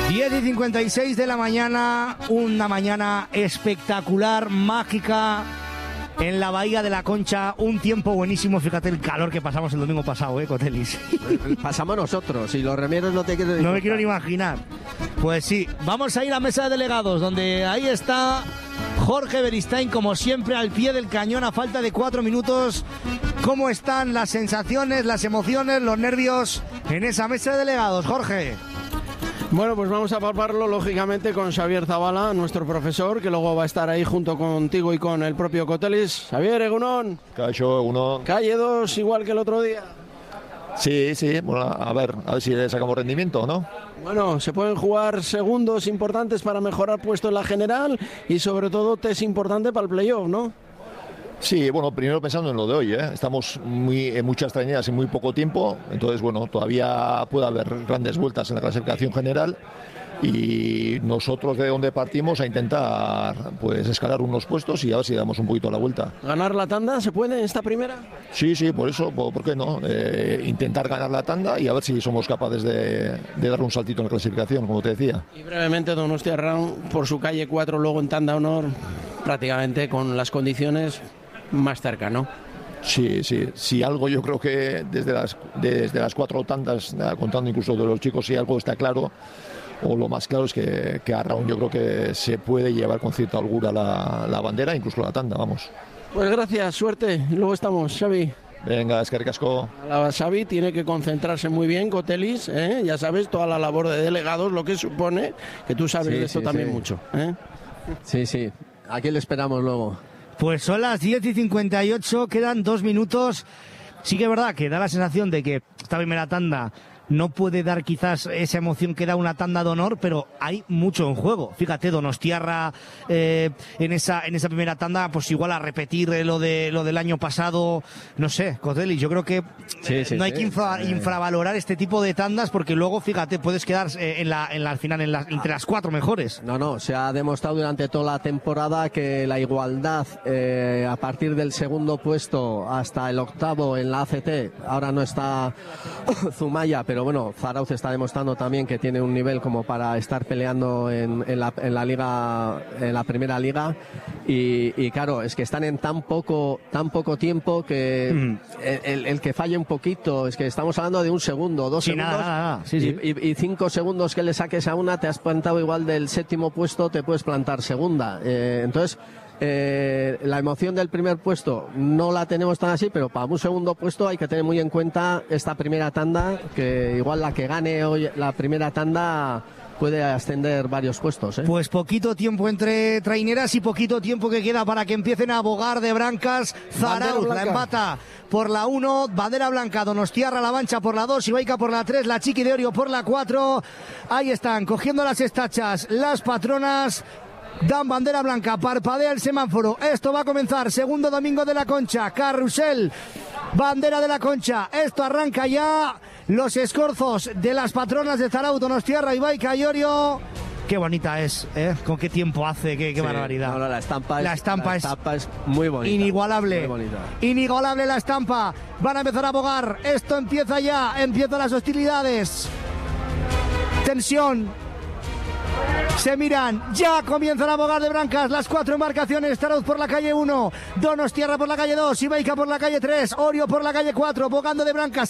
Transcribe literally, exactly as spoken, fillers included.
diez y cincuenta y seis de la mañana, una mañana espectacular, mágica, en la Bahía de la Concha, un tiempo buenísimo. Fíjate el calor que pasamos el domingo pasado, ¿eh, Cotelis? Pasamos nosotros, y los remieros no te quiero No me quiero ni imaginar. Pues sí, vamos a ir a mesa de delegados, donde ahí está Jorge Beristain, como siempre, al pie del cañón, a falta de cuatro minutos. ¿Cómo están las sensaciones, las emociones, los nervios en esa mesa de delegados, Jorge? Bueno, pues vamos a palparlo, lógicamente, con Xavier Zabala, nuestro profesor, que luego va a estar ahí junto contigo y con el propio Cotelis. Xavier, Egunon. Cacho, Egunon. Calle dos, igual que el otro día. Sí, sí, bueno, a ver, a ver si le sacamos rendimiento, ¿no? Bueno, se pueden jugar segundos importantes para mejorar puesto en la general y sobre todo test importante para el playoff, ¿no? Sí, bueno, primero pensando en lo de hoy, ¿eh? Estamos muy, en muchas trañeras en muy poco tiempo, entonces, bueno, todavía puede haber grandes vueltas en la clasificación general y nosotros de donde partimos a intentar, pues, escalar unos puestos y a ver si damos un poquito la vuelta. ¿Ganar la tanda se puede en esta primera? Sí, sí, por eso, ¿por qué no? Eh, intentar ganar la tanda y a ver si somos capaces de, de dar un saltito en la clasificación, como te decía. Y brevemente, Donostia Round, por su calle cuatro, luego en tanda honor, prácticamente con las condiciones más cerca, ¿no? Sí, sí, sí, algo yo creo que desde las, desde las cuatro tandas, contando incluso de los chicos, si algo está claro, o lo más claro es que, que a Round yo creo que se puede llevar con cierta holgura la, la bandera, incluso la tanda, vamos. Pues gracias, suerte, luego estamos, Xavi. Venga, es que ricasco. La Xavi tiene que concentrarse muy bien, Cotelis, ¿eh? Ya sabes, toda la labor de delegados, lo que supone, que tú sabes sí, de esto sí, también sí. mucho, ¿eh? Sí, sí, aquí le esperamos luego. Pues son las diez y cincuenta y ocho, quedan dos minutos. Sí que es verdad que da la sensación de que esta primera tanda no puede dar quizás esa emoción que da una tanda de honor, pero hay mucho en juego. Fíjate, Donostiarra eh, en esa en esa primera tanda, pues igual a repetir lo de lo del año pasado, no sé, Cotelis, yo creo que sí, sí, no hay sí. que infra, infravalorar este tipo de tandas, porque luego, fíjate, puedes quedar en la en la al final en la, entre las cuatro mejores. No, no, se ha demostrado durante toda la temporada que la igualdad eh, a partir del segundo puesto hasta el octavo en la A C T, ahora no está Zumaya, pero Pero bueno, Zarauz está demostrando también que tiene un nivel como para estar peleando en, en, la, en la liga, en la primera liga, y, y claro, es que están en tan poco, tan poco tiempo que mm. el, el que falle un poquito, es que estamos hablando de un segundo, dos sí, segundos, nada, nada, nada. Sí, sí. Y, y, y cinco segundos que le saques a una, te has plantado igual del séptimo puesto, te puedes plantar segunda. Eh, entonces, Eh, la emoción del primer puesto no la tenemos tan así, pero para un segundo puesto hay que tener muy en cuenta esta primera tanda, que igual la que gane hoy la primera tanda puede ascender varios puestos, ¿eh? Pues poquito tiempo entre traineras y poquito tiempo que queda para que empiecen a abogar de brancas. Zarauz la empata por la uno, bandera blanca, Donostiarra La Mancha por la dos, Ibaica por la tres, la Chiqui de Orio por la cuatro. Ahí están, cogiendo las estachas las patronas. Dan bandera blanca, parpadea el semáforo. Esto va a comenzar, segundo domingo de la Concha, carrusel, bandera de la Concha. Esto arranca ya, los escorzos de las patronas de Zarauz, Donostiarra, Ibaica y Orio. Qué bonita es, ¿eh? Con qué tiempo hace, qué, qué sí, barbaridad. No, no, la estampa, la es, estampa, la es, estampa es muy bonita. Inigualable. Muy bonita. Inigualable la estampa. Van a empezar a abogar. Esto empieza ya, empiezan las hostilidades. Tensión. Se miran, ya comienzan a abogar de brancas las cuatro embarcaciones. Zarauz por la calle uno, Donostiarra por la calle dos, Ibaica por la calle tres, Orio por la calle cuatro, bogando de brancas.